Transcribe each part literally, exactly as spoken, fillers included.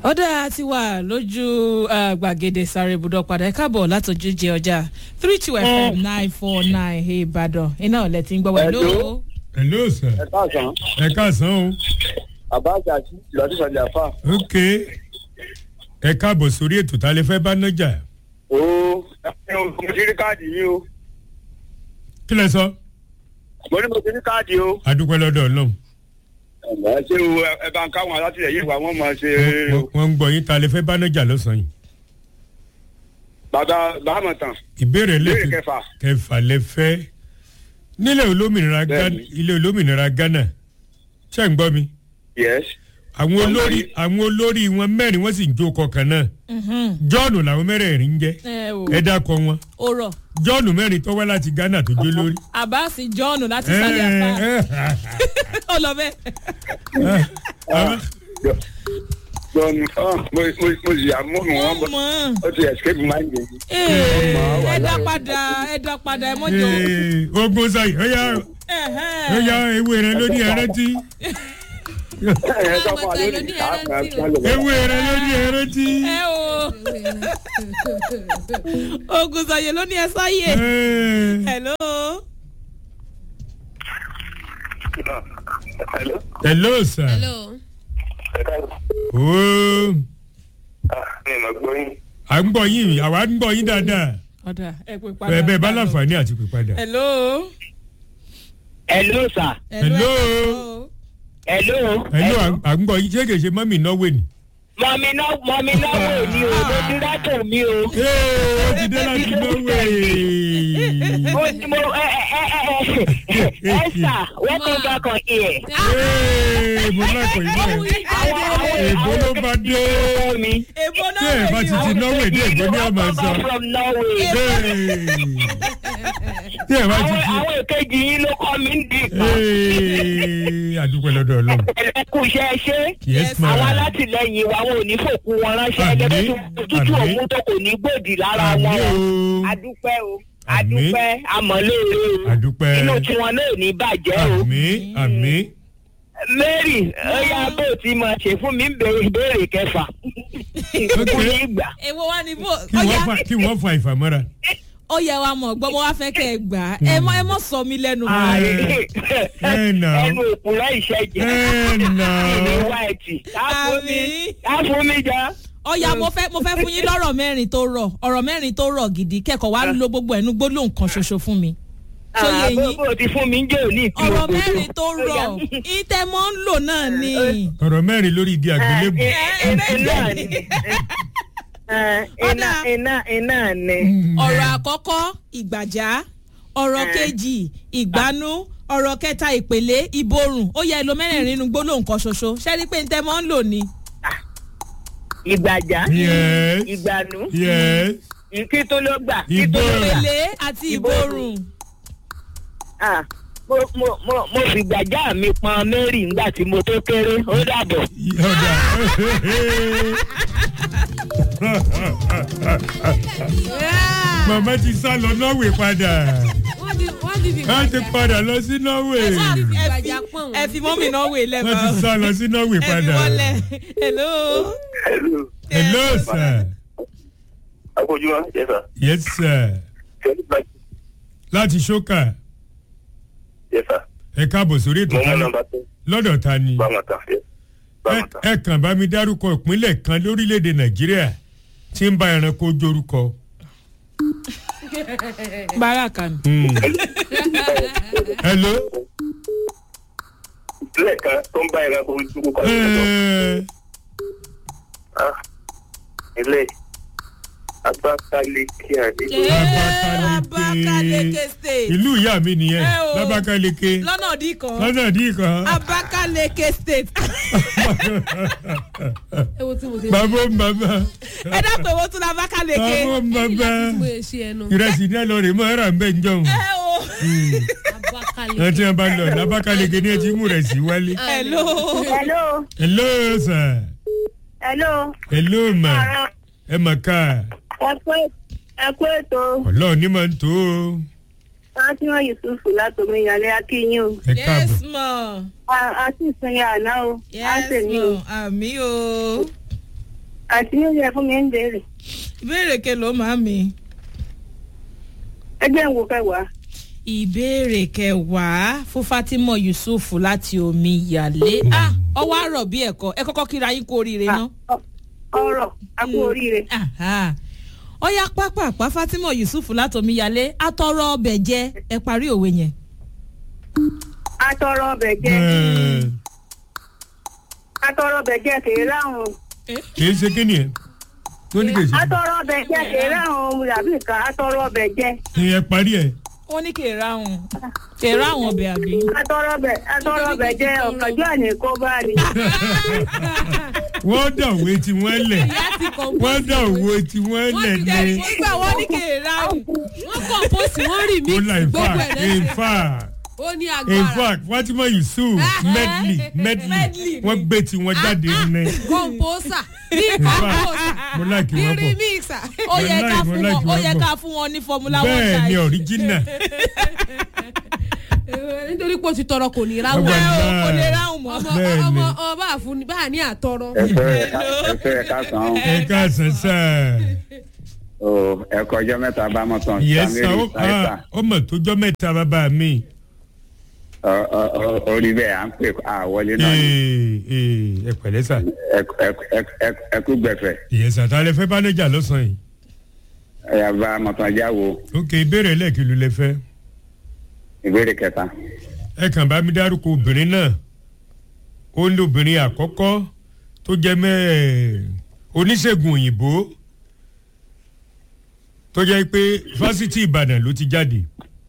ọ̀dà ti wà lójú gbàgede sáré ibùdó padà káàbọ̀ látọjú jẹ ọjà three two f m nine four nine Ìbàdàn iná ọ̀lẹ́ tí ń gbọ́ wẹ̀ lóò. hello sir. ẹ káàsán. ẹ káàsán o. àbájá àti ìlọdún sọjà fà. ok ẹ káàbọ̀ sórí ètò tá a lè fẹ́ bá nájà. ooo mo ti rí káàdì yín o. kí lẹ sọ. mo ní mo ti rí káàdì o. adúpẹ́ lọ́dọ̀ ọlọ́run. ẹ ṣé o ẹ bá ń káwọn alátìlẹyìn wa wọ́n máa ṣe. wọ́n ń gbọ́ yín tá a lè fẹ́ bá nájà lọ́sàn-án yìí. bàbá bàmọ̀tàn. ìbéèrè lẹ́fẹ̀ẹ́ kẹfà. kẹfà lẹ fẹ́ nílẹ̀ olómìnira Ghana ilé olómìnira Ghana ṣé ń gbọ́ mi. yes. àwọn olórí àwọn olórí wọn mẹ́rin wọ́n sì ń jó kọkàn náà. John làwọn mẹ́rẹ̀ẹ̀rin ń jẹ́ ẹ dákọ wọn. ọ̀rọ̀ John mẹ́rin tó wá láti Ghana tó jó lórí. Abbas John láti sáré apá ọlọ́bẹ̀. John mo mo mo sì àmúhùn wọn bọ ó ti escape mind mi. ẹ dá padà ẹ dá padà ẹ mọ́jọ. ogun sayi ó yá ó yá ewé rẹ lóní ẹrẹ́tí. ewé rẹ lóní ẹrẹ́tí. ẹ o ogun sayi lóní ẹ sáyé. hello. hello. hello sir. hello. ooo. mi ò gbọ́ yín. à ń gbọ́ yín àwa ń gbọ́ yín dáadáa. ọ̀dà ẹ pè padà. ẹ bẹ́ẹ̀ bá láǹfààní àti pè padà. hello. hello sir. hello. hello. hello à ń gbọ́ yín ṣé kìí ṣe mọ́mì náwó ni. mọ̀mí náà mọ̀mí náwó ni o ló ti rátò mi o. ee ó ti dé láti náwó. mo mo ẹ ẹ ẹ ẹ sà welcome back on here. ee mo lákọ̀ yín bẹ́ẹ̀. èbó ló bá dé. èbó náà tí ẹ bá ti ti náwó èdè èbó ní àmà sọ. tí ẹ bá ti ti. àwọn èkejì yín ló kọ́ mi ń di ìpà. ee àdúpẹ́ lọ́dọ̀ ọlọ́run. ẹ kú iṣẹ́ ṣe. yes ma. àwọn alátìlẹyìn wa wọn ò ní fòkú wọn ránṣẹ́ ẹgbẹ́ tó tútù òun tó kò ní gbòdì lára wọn. adúpẹ́ o adúpẹ́ amọ̀lẹ́rẹ́ o adúpẹ́ inú tiwọn náà ò ní bàjẹ́ o. àmín àmín. Mary ó yá bó ti máa ṣe fún mi ń bèrè ìbéèrè kẹfà. ìkú ní ìgbà. èwo wá ní bó. kí wọ́n fa ìfàmọ́ra. ó yẹ wa mọ̀ gbọ́ mo wá fẹ́ kẹ́ ẹ gbà á ẹ mọ́ ẹ mọ́ sọ mí lẹ́nu mọ́. ẹnu òpùrọ̀ ìṣẹ́jẹ́ ìní wáìtì á fún mi já. ọ̀yà mo fẹ́ mo fẹ́ fún yín lọ́rọ̀ mẹ́rin tó rọ̀ ọ̀rọ̀ mẹ́rin tó rọ̀ gidi kẹ́kọ̀ọ́ wá lo gbogbo ẹnu gbólóhùn kan ṣoṣo fún mi. sóye yín bó ti fún mi ń jẹ́ òní ìpín ọ̀rọ̀ mẹ́rin tó rọ̀ ìtẹ̀mọ́ ń lò náà ni. ọ̀rọ̀ mẹ́rin lórí igi àgbélébù. iná iná iná ni. ọ̀rọ̀ àkọ́kọ́ ìgbàjá ọ̀rọ̀ kejì ìgbánú ọ̀rọ̀ kẹta ìpèlé ìborùn ó yẹ èlò mẹ́rẹ̀ẹ̀rin nínú gbólóhùn kan ṣoṣo ṣẹ́rí pé ntẹ́ mọ́ ń lò ní. ìgbàjá yes ìgbànú yes kí tó ló gbà kí tó ló gbà ìpèlé àti ìborùn. mo mo mo mo fi gbàjá mi pọn Mary nígbà tí mo tó kéré ó dàbọ̀. ọ̀dà màmá ti sá lọ Norway padà wọ́n ti padà lọ sí Norway. ẹ fi mọ́mì Norway lẹ́bàá. wọ́n ti sá lọ sí Norway padà. ẹ fi wọlé hello. hello. hello sir. akójúmọ́ yes sir. yes sir. láti ṣókà. yes sir. ẹ káàbọ̀ sórí ètò kan lọ́dọ̀ ta ni. bàmọ̀tà ẹ kàn bá mi dárúkọ ìpínlẹ̀ kan lórílẹ̀‐èdè Nàìjíríà tí ń bá ẹranko jórúkọ. Barakan. hello. ìpínlẹ̀ kan tó ń bá ẹranko jórúkọ. ilé Abakaliki àdé. Abakaliki state. ìlú ìyá mi nìyẹn l'Abakaliki. lọ́nà dí kan. lọ́nà dí kan. Abakaliki state. bàbá ń bàbá. ẹ dápẹ́ wo tún l'Abakaliki. bàbá ń bàbá. ìrẹsì ní ẹlọrin mọ ẹrà ń bẹ ń jọun. ẹ o. ẹ tí wọn bá lọ l'Abakaliki ní ẹ ti mú rẹ sí wálé. hello. hello. hello sir. hello. hello ma. ẹ mà ká. ẹ kú ètò. ọlọ́run ní máa ń tó o. Fatima Yusuf látòmí ìyàlẹ́ akínyìn o. ẹ káàbọ̀. yes ma. a sì sin ya àná o. yes ma àmì o. àti yóò yẹ fún mi ń béèrè. ìbéèrè kelo màmí. ẹgbẹ́ ìwò kẹwàá. ìbéèrè kẹwàá fún Fatima Yusuf láti Omiyale. ah ọwọ́ àrọ̀ bí ẹ̀kọ́ ẹ kọ́kọ́ kíra yín kú oríire náà. ọ̀rọ̀ a kú oríire. ọ̀ya pápápá Fatima Yusuf láti Omiyale atọrọ ọbẹ̀ jẹ ẹ parí òwe yẹn. atọrọ ọbẹ̀ jẹ. atọrọ ọbẹ̀ jẹ kèé láwọn. kì í ṣe kí ni ẹ tó ní kèé ṣe. atọrọ ọbẹ̀ jẹ kèé láwọn yàbí nǹkan atọrọ ọbẹ̀ jẹ. ẹ parí ẹ. wọ́n ní kèé ráhùn kèé ráhùn ọbẹ̀ àbí. atọrọ ọbẹ̀ atọrọ ọbẹ̀ jẹ ọ̀kànjọ́ àní kó bá ní. wọ́n dà òwe tí wọ́n lẹ̀ wọ́n dà òwe tí wọ́n lẹ̀ ní. nígbà wọ́n ní kèé ráhùn wọ́n kọ̀ǹpọ̀sì wọ́n rí mi gbogbo ẹ̀ lẹ́sẹ̀. in fact ó ní in agbára. fact Fatima Yusuf medley medley wọ́n gbé tí wọ́n jáde ní. kọ̀ǹpọ̀sà ní in fact kọ̀ǹpọ̀sà mo like ní wọn pọ̀. remixer. ó yẹ ká mo fún like wọn ó wọn yẹ pọ̀. ká fún wọn ní formula one bẹ́ẹ̀ ni type. original. nítorí pé o ti tọrọ kò ní ráwọ̀. Ọgbà ẹ o náà. kò lè ráhùn mọ́. ọmọ Bẹ́ẹ̀ ni. ọmọ ọba àfún bá ní àtọrọ. ẹfẹ ẹfẹ ẹka san ẹ káàsán sáà. o ẹkọ ọjọ́ mẹ́ta bá mọ tán yẹsà ó mọ̀ tó jọ́ mẹ́ta bàbá mi. orí bẹ́ẹ̀ à ń pè àwọlé náà ni Ee, ee, ẹ pẹ̀lẹ́ sà. ẹkú gbẹ̀fẹ̀ yẹsà tá a lè fẹ́ bánéjà lọ́sàn-án yìí. ẹ̀yà bá mọ tán jáwo ok ìbéèrè lẹ́ẹ̀kìlú lẹ fẹ́. ìbéèrè kẹta. ẹ kàn bá mi dárúkọ obìnrin náà ó ní obìnrin àkọ́kọ́ tó jẹ́ mẹ́ẹ̀ oníṣègùn òyìnbó tó jẹ́ pé fásitì Ìbàdàn ló ti jáde.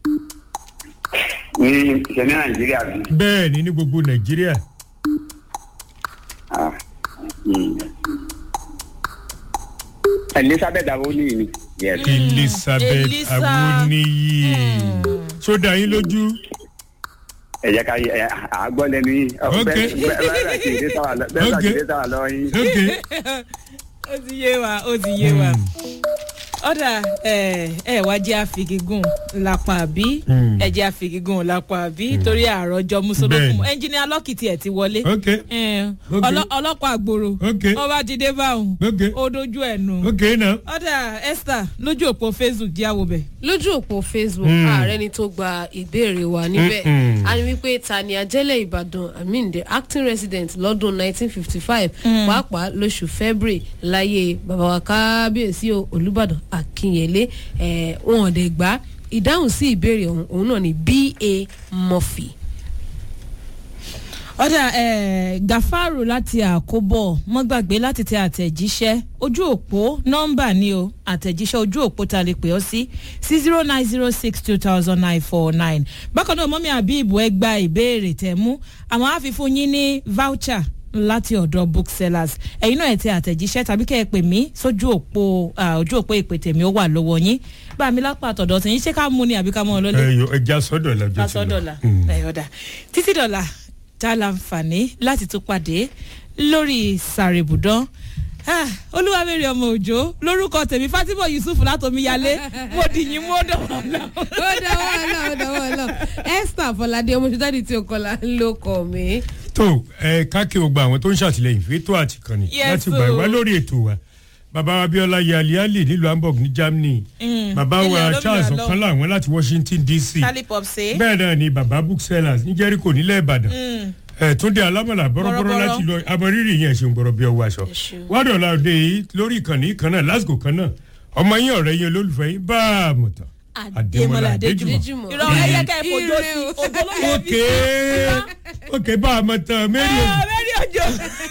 ní ṣe ní Nàìjíríà bí. bẹ́ẹ̀ ni ní gbogbo Nàìjíríà. Ah, mm. Elizabeth Awoniyi ni. Yes. Elizabeth Elisa. Awoniyi sódà yín lójú. ẹ jẹ́ ká yẹ àgbọ̀ lẹ́nu yìí. Ok. bẹ́ẹ̀ bẹ́ẹ̀ kì í dé sáwà lọ bẹ́ẹ̀ Ok. kì í dé sáwà lọ yín. ok ó ti yé wa ó ti yé wa. ọ̀dà ẹ ẹ wá jẹ́ àfigigùn lápá àbí Mm. ẹ jẹ́ àfigigùn lápá àbí torí àròjọ mùsùlùmí Bẹ́ẹ̀ni. ẹnjìnìá lọ́kìtì ẹ̀ ti wọlé. ok Eh, Ok. ọlọ- ọlọ́pàá àgbòrò Ok. ọba jíde báwọn ok ó dojú ẹ̀ nù. ok náà. ọ̀dà Esther lójú òpó Facebook díàwó bẹ̀. lójú òpó Facebook Mm. ààrẹ ni tó gba ìbéèrè wa níbẹ̀ Mm-mm. a ní wípé Tani Ajẹ́lẹ̀ Ìbàdàn amin the acting resident lọ́dún nineteen fifty five pàápàá lóṣù February láyé bàbá wa kábíyèsí o Olúbàdàn Akínyẹlé ẹ̀ wọn ò dẹ̀ gbá ìdáhùn sí ìbéèrè ọ̀hún òun náà ni B A Murphy. ọ̀dà eh, Gafaru láti àkóbọ̀ mọ́ gbàgbé láti tẹ àtẹ̀jíṣẹ́ ojú òpó nọ́mbà ni o àtẹ̀jíṣẹ́ ojú òpó ta lè pè ọ́ sí sí zero nine zero six two thousand nine four nine bákan náà mọ́mí Àbíbù ẹ gba ìbéèrè tẹ̀ mú àwọn á fi fún yín ní voucher láti ọ̀dọ̀ booksellers ẹ̀yin náà ẹ̀ tẹ àtẹ̀jíṣẹ́ tàbí kẹ́ ẹ pè mí sójú òpó ah, ojú òpó ìpè tèmi ó wà lọ́wọ́ yín bá mi lápá àtọ̀dọ̀ tẹ̀yìn ṣé ká mú ni àbí ká mọ́ ọ lọ́lé ẹ yọ ẹja sọ́dọ̀ lọ́jọ́ tí lọ. lásọdọ̀là ẹ̀yọ̀dà títí dọ̀là tá a láǹfààní láti tún pàdé lórí sàrèbùdán olúwamẹ́rì ọmọ òjò lórúkọ tèmi Fatima Yusuf látòmíyalé mo dìyín mú ó dọ̀wọ́ ọ̀la. ó dáwọ́ ọ̀la ó dáwọ́ ọ̀la Esther Fọládé ọmọ ṣẹ́dáàdì tí o kọ́lá ló kọ́ mi. tó ẹ káàkiri gbogbo àwọn tó ń ṣàtìlẹ́yìn fẹ́tò àti kànnì Yes, láti gbà o. wá lórí ètò wa bàbá wa Abíọ́lá yaliali nílùú Hamburg ní Germany bàbá ilẹ̀ wa olómìnira Charles lọ. ọ̀kanlá àwọn láti Washington D C Charlie Popse. bẹ́ẹ̀ náà ni bàbá booksellers ní Jericho nílẹ̀ Ìbàdàn ẹ Túndé alámọ̀lá bọ́rọ́bọ́rọ́ Bọ́rọ́bọ́rọ́. láti lọ amọ̀rírì yẹn ṣe ń gbọ́rọ̀ bí ọwọ́ aṣọ ṣeun. wádọ̀ọ́lá òde yìí lórí ìkànnì kan náà lásìkò kan náà ọmọ yín ọ̀rẹ́ yín olólùfẹ́ yín bá a mọ̀ tán Adémọ́lá Adéjùmọ̀ Adéjùmọ̀. irọ́ ẹyẹ kẹ́ ẹ fojú sí Ire o. ògbólógbò ok ok bá a mọ̀ tán mẹ́rin mẹ́rin òjò.